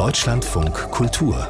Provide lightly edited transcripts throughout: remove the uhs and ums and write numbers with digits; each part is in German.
Deutschlandfunk Kultur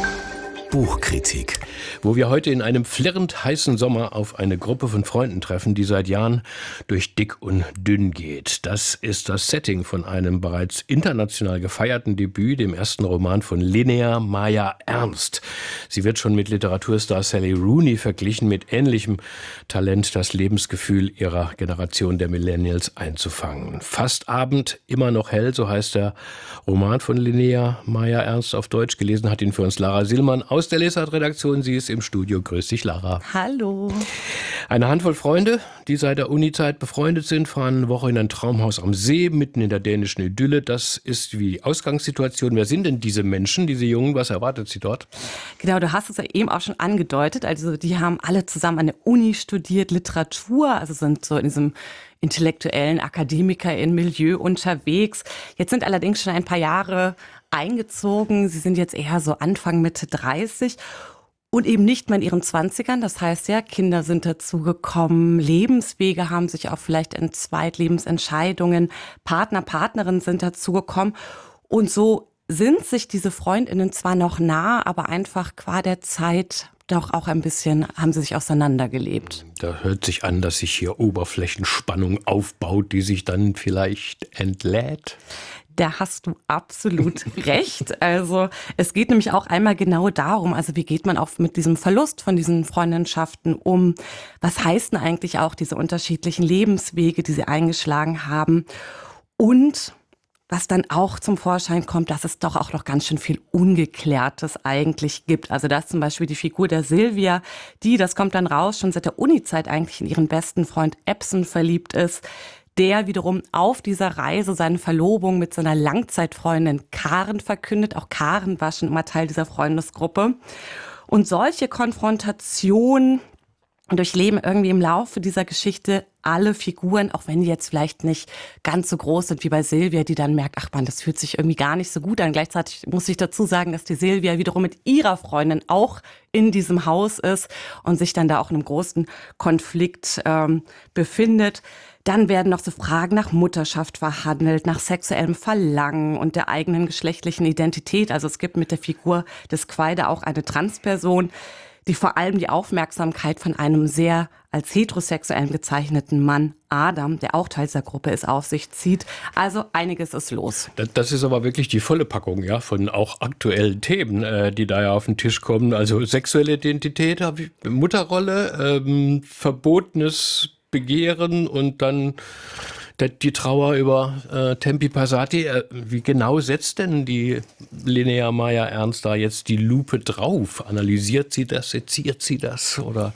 Buchkritik, wo wir heute in einem flirrend heißen Sommer auf eine Gruppe von Freunden treffen, die seit Jahren durch dick und dünn geht. Das ist das Setting von einem bereits international gefeierten Debüt, dem ersten Roman von Linnea Maya-Ernst. Sie wird schon mit Literaturstar Sally Rooney verglichen, mit ähnlichem Talent, das Lebensgefühl ihrer Generation der Millennials einzufangen. Fast Abend, immer noch hell, so heißt der Roman von Linnea Maya-Ernst auf Deutsch. Gelesen hat ihn für uns Lara Sillmann aus der Lesart-Redaktion. Sie ist im Studio. Grüß dich, Lara. Hallo. Eine Handvoll Freunde, die seit der Uni-Zeit befreundet sind, fahren eine Woche in ein Traumhaus am See, mitten in der dänischen Idylle. Das ist wie die Ausgangssituation. Wer sind denn diese Menschen, diese Jungen? Was erwartet sie dort? Genau, du hast es ja eben auch schon angedeutet. Also die haben alle zusammen an der Uni studiert, Literatur, also sind so in diesem intellektuellen Akademiker-Milieu unterwegs. Jetzt sind allerdings schon ein paar Jahre eingezogen. Sie sind jetzt eher so Anfang, Mitte 30 und eben nicht mehr in ihren 20ern. Das heißt ja, Kinder sind dazugekommen, Lebenswege haben sich auch vielleicht entzweit, Lebensentscheidungen, Partner, Partnerinnen sind dazugekommen. Und so sind sich diese FreundInnen zwar noch nah, aber einfach qua der Zeit doch auch ein bisschen haben sie sich auseinandergelebt. Da hört sich an, dass sich hier Oberflächenspannung aufbaut, die sich dann vielleicht entlädt. Da hast du absolut recht. Also es geht nämlich auch einmal genau darum, also wie geht man auch mit diesem Verlust von diesen Freundschaften um? Was heißen eigentlich auch diese unterschiedlichen Lebenswege, die sie eingeschlagen haben? Und was dann auch zum Vorschein kommt, dass es doch auch noch ganz schön viel Ungeklärtes eigentlich gibt. Also da ist zum Beispiel die Figur der Silvia, die, das kommt dann raus, schon seit der Uni-Zeit eigentlich in ihren besten Freund Epson verliebt ist, der wiederum auf dieser Reise seine Verlobung mit seiner Langzeitfreundin Karen verkündet. Auch Karen war schon immer Teil dieser Freundesgruppe. Und solche Konfrontationen durchleben irgendwie im Laufe dieser Geschichte alle Figuren, auch wenn die jetzt vielleicht nicht ganz so groß sind wie bei Silvia, die dann merkt, ach man, das fühlt sich irgendwie gar nicht so gut an. Gleichzeitig muss ich dazu sagen, dass die Silvia wiederum mit ihrer Freundin auch in diesem Haus ist und sich dann da auch in einem großen Konflikt befindet. Dann werden noch so Fragen nach Mutterschaft verhandelt, nach sexuellem Verlangen und der eigenen geschlechtlichen Identität. Also es gibt mit der Figur des Quaide auch eine Transperson, die vor allem die Aufmerksamkeit von einem sehr als heterosexuell gezeichneten Mann, Adam, der auch Teil dieser Gruppe ist, auf sich zieht. Also einiges ist los. Das ist aber wirklich die volle Packung, ja, von auch aktuellen Themen, die da ja auf den Tisch kommen. Also sexuelle Identität, Mutterrolle, verbotenes Begehren und dann die Trauer über Tempi Passati. Wie genau setzt denn die Linnea Maya-Ernst da jetzt die Lupe drauf? Analysiert sie das, seziert sie das oder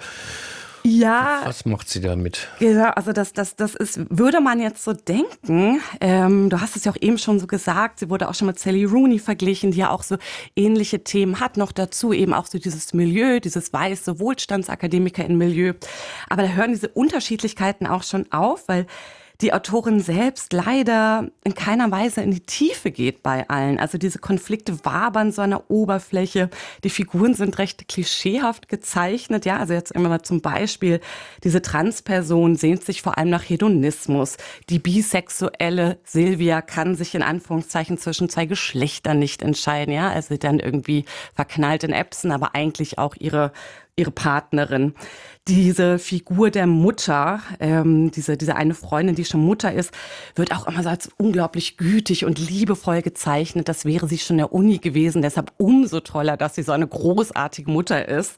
ja, was macht sie damit? Genau, also das ist, würde man jetzt so denken, du hast es ja auch eben schon so gesagt, sie wurde auch schon mit Sally Rooney verglichen, die ja auch so ähnliche Themen hat, noch dazu eben auch so dieses Milieu, dieses weiße Wohlstandsakademiker-Milieu. Aber da hören diese Unterschiedlichkeiten auch schon auf, weil die Autorin selbst leider in keiner Weise in die Tiefe geht bei allen. Also diese Konflikte wabern so an der Oberfläche. Die Figuren sind recht klischeehaft gezeichnet. Ja, also jetzt immer mal zum Beispiel, diese Transperson sehnt sich vor allem nach Hedonismus. Die bisexuelle Silvia kann sich in Anführungszeichen zwischen zwei Geschlechtern nicht entscheiden. Ja, also dann irgendwie verknallt in Epson, aber eigentlich auch ihre Partnerin. Diese Figur der Mutter, diese eine Freundin, die schon Mutter ist, wird auch immer so als unglaublich gütig und liebevoll gezeichnet. Das wäre sie schon in der Uni gewesen. Deshalb umso toller, dass sie so eine großartige Mutter ist.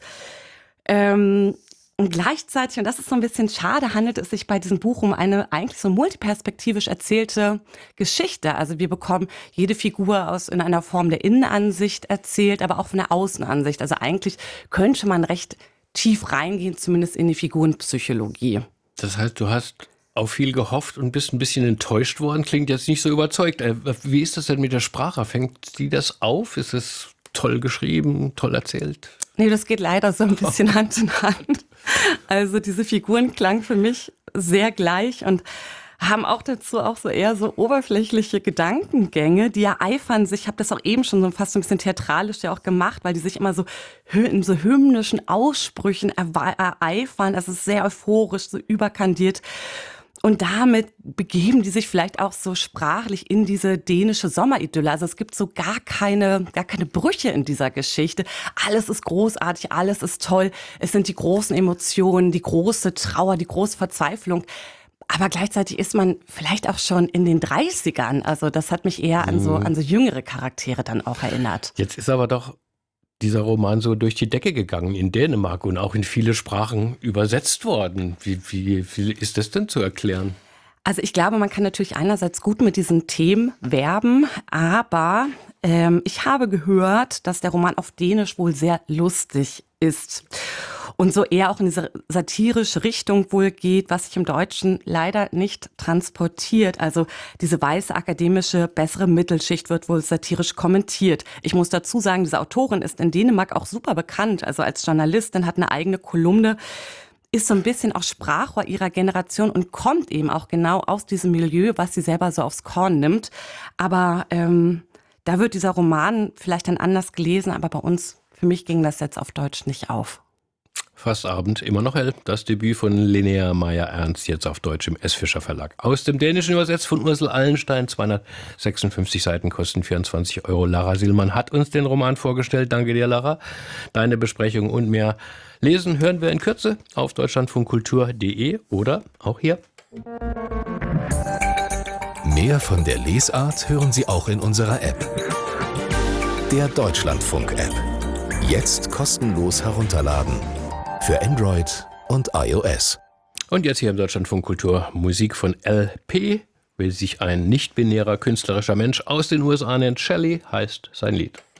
Und gleichzeitig, und das ist so ein bisschen schade, handelt es sich bei diesem Buch um eine eigentlich so multiperspektivisch erzählte Geschichte. Also wir bekommen jede Figur in einer Form der Innenansicht erzählt, aber auch von der Außenansicht. Also eigentlich könnte man recht tief reingehen, zumindest in die Figurenpsychologie. Das heißt, du hast auf viel gehofft und bist ein bisschen enttäuscht worden. Klingt jetzt nicht so überzeugt. Wie ist das denn mit der Sprache? Fängt die das auf? Ist es toll geschrieben, toll erzählt? Nee, das geht leider so ein bisschen Hand in Hand. Also diese Figuren klangen für mich sehr gleich und haben auch dazu auch so eher so oberflächliche Gedankengänge, die ereifern sich. Ich habe das auch eben schon so fast ein bisschen theatralisch ja auch gemacht, weil die sich immer so in so hymnischen Aussprüchen ereifern. Es ist sehr euphorisch, so überkandiert. Und damit begeben die sich vielleicht auch so sprachlich in diese dänische Sommeridylle. Also es gibt so gar keine Brüche in dieser Geschichte. Alles ist großartig, alles ist toll. Es sind die großen Emotionen, die große Trauer, die große Verzweiflung. Aber gleichzeitig ist man vielleicht auch schon in den 30ern. Also das hat mich eher an so jüngere Charaktere dann auch erinnert. Jetzt ist aber doch dieser Roman so durch die Decke gegangen in Dänemark und auch in viele Sprachen übersetzt worden. Wie ist das denn zu erklären? Also ich glaube, man kann natürlich einerseits gut mit diesen Themen werben, aber ich habe gehört, dass der Roman auf Dänisch wohl sehr lustig ist. Und so eher auch in diese satirische Richtung wohl geht, was sich im Deutschen leider nicht transportiert. Also diese weiße akademische, bessere Mittelschicht wird wohl satirisch kommentiert. Ich muss dazu sagen, diese Autorin ist in Dänemark auch super bekannt. Also als Journalistin, hat eine eigene Kolumne, ist so ein bisschen auch Sprachrohr ihrer Generation und kommt eben auch genau aus diesem Milieu, was sie selber so aufs Korn nimmt. Aber da wird dieser Roman vielleicht dann anders gelesen, aber bei uns, für mich ging das jetzt auf Deutsch nicht auf. Fast Abend, immer noch hell. Das Debüt von Linnea Meyer-Ernst, jetzt auf Deutsch im S. Fischer Verlag. Aus dem Dänischen übersetzt von Ursel Allenstein. 256 Seiten, kosten 24 Euro. Lara Sielmann hat uns den Roman vorgestellt. Danke dir, Lara. Deine Besprechung und mehr lesen hören wir in Kürze auf deutschlandfunkkultur.de oder auch hier. Mehr von der Lesart hören Sie auch in unserer App. Der Deutschlandfunk-App. Jetzt kostenlos herunterladen. Für Android und iOS. Und jetzt hier im Deutschlandfunk Kultur Musik von LP. Will sich ein nicht-binärer künstlerischer Mensch aus den USA nennt. Shelley heißt sein Lied.